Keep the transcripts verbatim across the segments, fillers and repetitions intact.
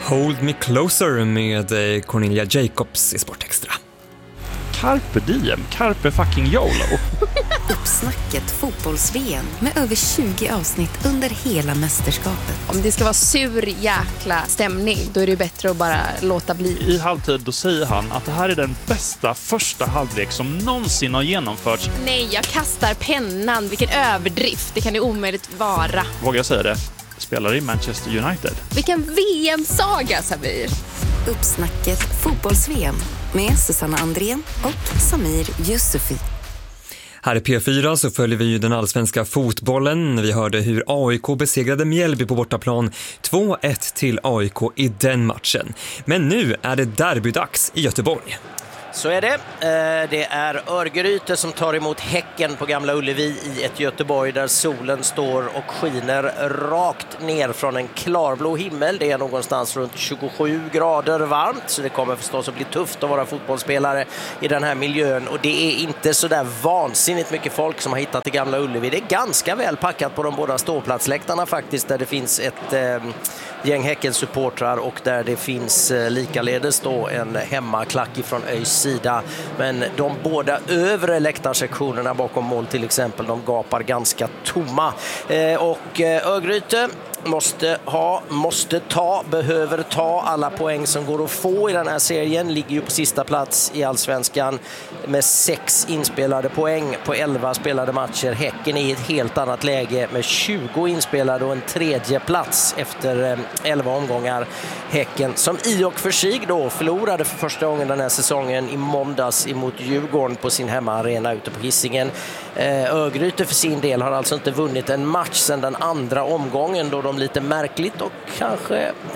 Hold Me Closer med Cornelia Jacobs i Sportextra. Carpe diem, carpe fucking YOLO. Uppsnacket fotbolls-V M med över tjugo avsnitt under hela mästerskapet. Om det ska vara sur jäkla stämning, då är det bättre att bara låta bli. I halvtid då säger han att det här är den bästa första halvlek som någonsin har genomförts. Nej, jag kastar pennan. Vilken överdrift, det kan det omöjligt vara. Vågar jag säga det? Spelar i Manchester United. Vilken V M-saga, Samir. Uppsnacket fotbolls-V M med Susanna Andrén och Samir Yusufi. Här i P fyra så följer vi ju den allsvenska fotbollen. Vi hörde hur A I K besegrade Mjällby på bortaplan två ett till A I K i den matchen. Men nu är det derbydags i Göteborg. Så är det. Det är Örgryte som tar emot Häcken på Gamla Ullevi i ett Göteborg där solen står och skiner rakt ner från en klarblå himmel. Det är någonstans runt tjugosju grader varmt, så det kommer förstås att bli tufft att vara fotbollsspelare i den här miljön. Och det är inte så där vansinnigt mycket folk som har hittat till Gamla Ullevi. Det är ganska väl packat på de båda ståplatsläktarna faktiskt, där det finns ett eh, gäng Häckens-supportrar och där det finns eh, likaledes då en hemmaklack ifrån ÖIS sida. Men de båda övre läktarsektionerna bakom mål till exempel, de gapar ganska tomma. Eh, och eh, Örgryte måste ha, måste ta, behöver ta alla poäng som går att få i den här serien. Ligger ju på sista plats i Allsvenskan med sex inspelade poäng på elva spelade matcher. Häcken är i ett helt annat läge med tjugo inspelade och en tredje plats efter elva omgångar. Häcken som i och för sig då förlorade för första gången den här säsongen i måndags emot Djurgården på sin hemmaarena ute på Hisingen. Örgryte för sin del har alltså inte vunnit en match sedan den andra omgången, då de lite märkligt och kanske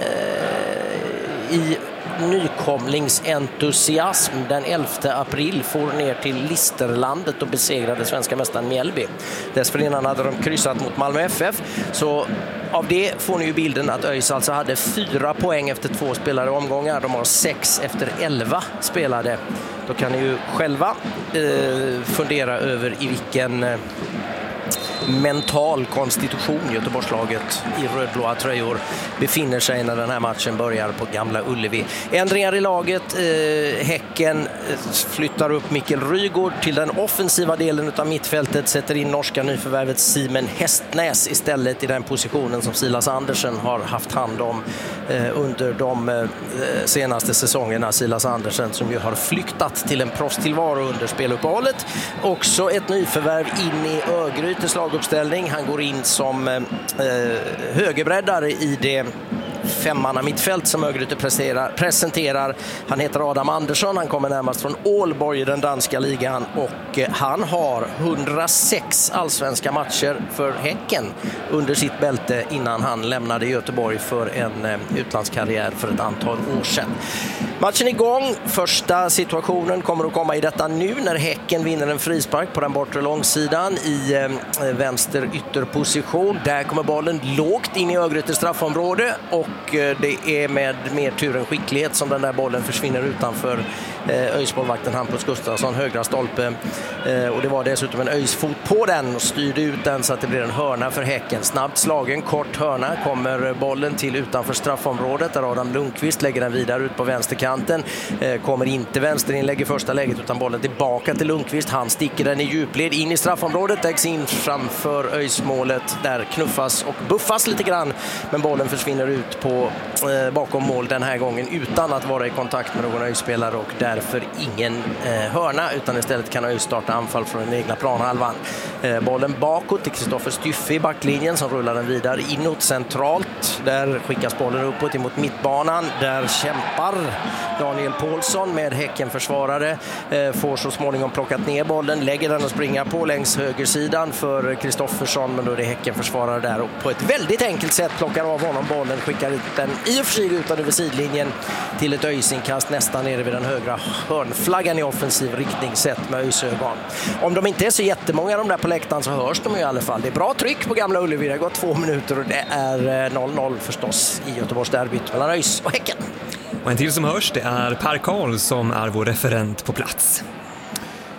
eh, i nykomlingsentusiasm den elfte april for ner till Listerlandet och besegrade svenska mästaren Mjällby. Dessförinnan hade de kryssat mot Malmö F F, så av det får ni ju bilden att ÖIS alltså hade fyra poäng efter två spelade omgångar. De har sex efter elva spelade. Då kan ni ju själva eh, fundera över i vilken eh, mental konstitution Göteborgslaget i rödblåa tröjor befinner sig när den här matchen börjar på Gamla Ullevi. Ändringar i laget. Eh, häcken flyttar upp Mikkel Rygård till den offensiva delen av mittfältet, sätter in norska nyförvärvet Simen Hästnäs istället i den positionen som Silas Andersen har haft hand om eh, under de eh, senaste säsongerna. Silas Andersen som ju har flyktat till en proffstillvaro under speluppehållet. Också ett nyförvärv in i Örgrytes lag uppställning. Han går in som eh, högerbreddare i det femmanna mittfält som Örgryte presenterar. Han heter Adam Andersson, han kommer närmast från Ålborg i den danska ligan och eh, han har hundrasex allsvenska matcher för Häcken under sitt bälte innan han lämnade Göteborg för en eh, utlandskarriär för ett antal år sedan. Matchen är igång. Första situationen kommer att komma i detta nu när Häcken vinner en frispark på den bortre långsidan i eh, vänster ytterposition. Där kommer bollen lågt in i Örgrytes straffområde och eh, det är med mer tur än skicklighet som den där bollen försvinner utanför eh, ÖIS-målvakten Hampus Gustafsson, högra stolpe. Eh, och det var dessutom en ÖIS-fot på den och styrde ut den så att det blir en hörna för Häcken. Snabbt slagen, kort hörna, kommer bollen till utanför straffområdet där Adam Lundqvist lägger den vidare ut på vänsterkanten. Kommer inte vänsterinlägg i första läget utan bollen tillbaka till Lundqvist. Han sticker den i djupled in i straffområdet, läggs in framför ÖIS-målet. Där knuffas och buffas lite grann, men bollen försvinner ut på eh, bakom mål den här gången utan att vara i kontakt med någon ÖIS-spelare och därför ingen eh, hörna, utan istället kan ÖIS starta anfall från den egna planhalvan. Eh, bollen bakåt till Kristoffer Styffe i backlinjen som rullar den vidare inåt centralt. Där skickas bollen uppåt emot mittbanan. Där kämpar Daniel Paulsson med Häckenförsvarare, eh, får så småningom plockat ner bollen, lägger den och springa på längs högersidan för Kristoffersson, men då är det Häckenförsvarare där och på ett väldigt enkelt sätt plockar av honom bollen, skickar ut den i och för sig ut över sidlinjen till ett ÖIS-inkast nästan nere vid den högra hörnflaggan i offensiv riktning sett med ÖIS-ögon. Om de inte är så jättemånga de där på läktaren så hörs de i alla fall. Det är bra tryck på Gamla Ullevi, det har gått två minuter och det är noll noll förstås i Göteborgs derbyt mellan ÖIS och Häcken. Och en till som hörs, det är Per Karl som är vår referent på plats.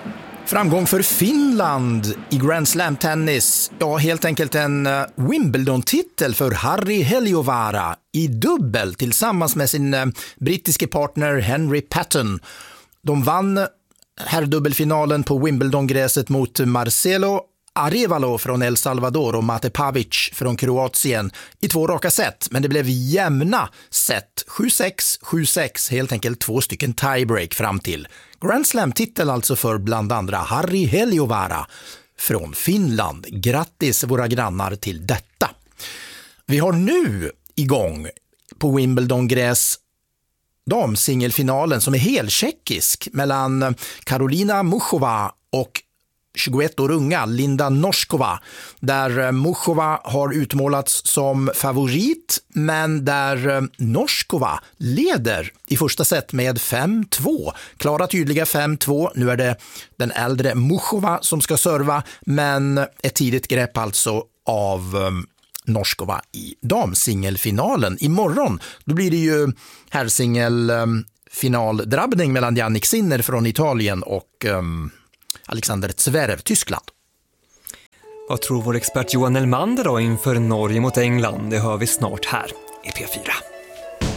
Framgång för Finland i Grand Slam tennis. Ja, helt enkelt en Wimbledon-titel för Harri Heliövaara i dubbel tillsammans med sin brittiske partner Henry Patton. De vann herrdubbelfinalen på Wimbledon-gräset mot Marcelo Arevalo från El Salvador och Mate Pavic från Kroatien i två raka set, men det blev jämna set, sju sex, sju sex, helt enkelt två stycken tiebreak fram till Grand Slam-titel alltså för bland andra Harri Heliövaara från Finland. Grattis våra grannar till detta. Vi har nu igång på Wimbledon-gräs damsingelfinalen som är heltjeckisk mellan Karolina Muchova och tjugoett år unga Linda Noskova, där Muchova har utmålats som favorit, men där Noskova leder i första set med fem två. Klara tydliga fem två. Nu är det den äldre Muchova som ska serva, men ett tidigt grepp alltså av um, Noskova i damsingelfinalen. Imorgon då blir det ju herrsingelfinaldrabbning um, mellan Jannik Sinner från Italien och um, Alexander Zverev, Tyskland. Vad tror vår expert Johan Elmander då inför Norge mot England? Det hör vi snart här i P fyra.